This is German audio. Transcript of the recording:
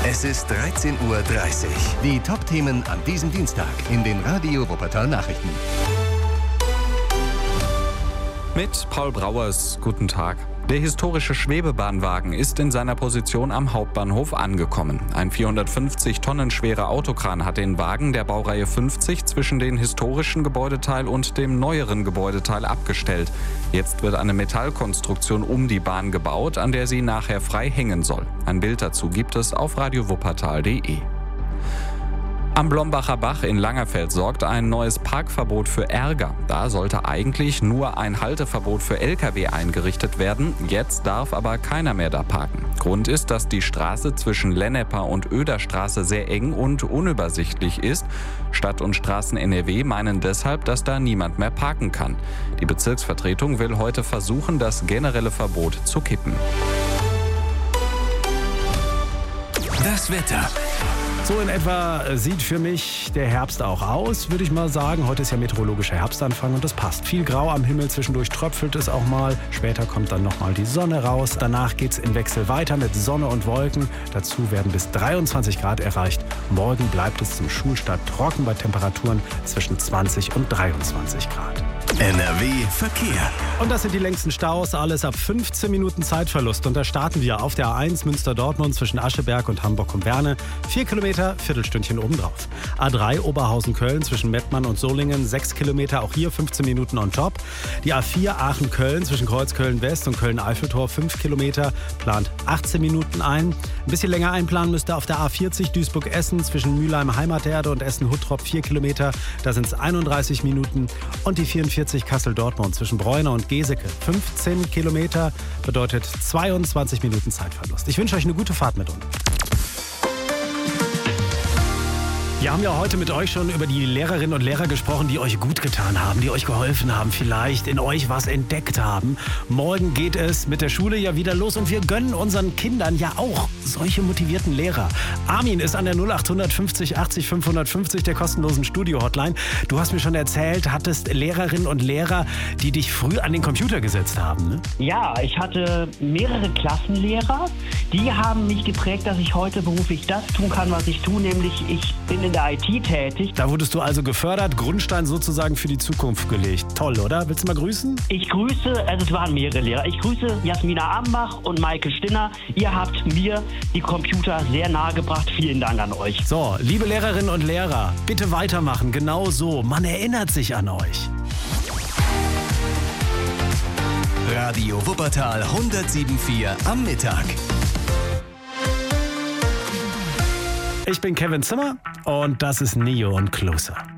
Es ist 13:30 Uhr. Die Top-Themen an diesem Dienstag in den Radio Wuppertal Nachrichten. Mit Paul Brauers, guten Tag. Der historische Schwebebahnwagen ist in seiner Position am Hauptbahnhof angekommen. Ein 450 Tonnen schwerer Autokran hat den Wagen der Baureihe 50 zwischen den historischen Gebäudeteil und dem neueren Gebäudeteil abgestellt. Jetzt wird eine Metallkonstruktion um die Bahn gebaut, an der sie nachher frei hängen soll. Ein Bild dazu gibt es auf radiowuppertal.de. Am Blombacher Bach in Langerfeld sorgt ein neues Parkverbot für Ärger. Da sollte eigentlich nur ein Halteverbot für Lkw eingerichtet werden. Jetzt darf aber keiner mehr da parken. Grund ist, dass die Straße zwischen Lenneper und Oederstraße sehr eng und unübersichtlich ist. Stadt und Straßen NRW meinen deshalb, dass da niemand mehr parken kann. Die Bezirksvertretung will heute versuchen, das generelle Verbot zu kippen. Das Wetter. So in etwa sieht für mich der Herbst auch aus, würde ich mal sagen. Heute ist ja meteorologischer Herbstanfang und das passt. Viel Grau am Himmel, zwischendurch tröpfelt es auch mal. Später kommt dann nochmal die Sonne raus. Danach geht es im Wechsel weiter mit Sonne und Wolken. Dazu werden bis 23 Grad erreicht. Morgen bleibt es zum Schulstart trocken bei Temperaturen zwischen 20 und 23 Grad. NRW Verkehr. Und das sind die längsten Staus, alles ab 15 Minuten Zeitverlust. Und da starten wir auf der A1 Münster-Dortmund zwischen Ascheberg und Hamburg-Kumperne. 4 Kilometer, Viertelstündchen obendrauf. A3 Oberhausen-Köln zwischen Mettmann und Solingen, 6 Kilometer, auch hier 15 Minuten on top. Die A4 Aachen-Köln zwischen Kreuzköln-West und Köln-Eiffeltor, 5 Kilometer, plant 18 Minuten ein. Ein bisschen länger einplanen müsste auf der A40 Duisburg-Essen zwischen Mülheim-Heimaterde und Essen-Huttrop, 4 Kilometer, da sind es 31 Minuten. Und die 44 Kassel-Dortmund zwischen Bräuner und Geseke. 15 Kilometer bedeutet 22 Minuten Zeitverlust. Ich wünsche euch eine gute Fahrt mit uns. Wir haben ja heute mit euch schon über die Lehrerinnen und Lehrer gesprochen, die euch gut getan haben, die euch geholfen haben, vielleicht in euch was entdeckt haben. Morgen geht es mit der Schule ja wieder los und wir gönnen unseren Kindern ja auch solche motivierten Lehrer. Armin ist an der 0800 50 80 550 der kostenlosen Studio-Hotline. Du hast mir schon erzählt, hattest Lehrerinnen und Lehrer, die dich früh an den Computer gesetzt haben, ne? Ja, ich hatte mehrere Klassenlehrer, die haben mich geprägt, dass ich heute beruflich das tun kann, was ich tue, nämlich ich bin in der IT tätig. Da wurdest du also gefördert, Grundstein sozusagen für die Zukunft gelegt. Toll, oder? Willst du mal grüßen? Ich grüße, also es waren mehrere Lehrer. Ich grüße Jasmina Ambach und Maike Stinner. Ihr habt mir die Computer sehr nahe gebracht. Vielen Dank an euch. So, liebe Lehrerinnen und Lehrer, bitte weitermachen. Genau so. Man erinnert sich an euch. Radio Wuppertal 107,4 am Mittag. Ich bin Kevin Zimmer und das ist Neo und Closer.